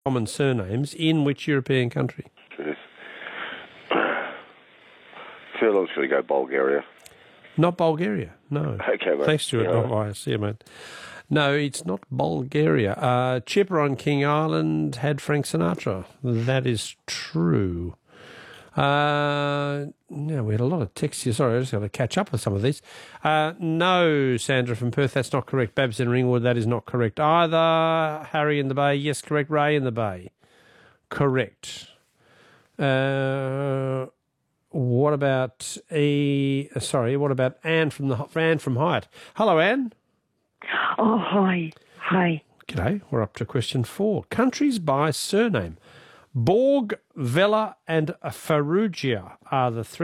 common surnames in which European country? Jeez. Feel I was going to go Bulgaria. Not Bulgaria, no. Okay, mate. Thanks, Stuart. Yeah. See you, mate. No, it's not Bulgaria. Chipper on King Island had Frank Sinatra. That is true. No, we had a lot of texts here. Sorry, I just got to catch up with some of these. No, Sandra from Perth, that's not correct. Babs in Ringwood, that is not correct either. Harry in the Bay, yes, correct. Ray in the Bay, correct. What about what about Anne from Hyatt? Hello, Anne. Oh, hi. Hi. G'day. We're up to question 4. Countries by surname. Borg, Vella and Farrugia are the three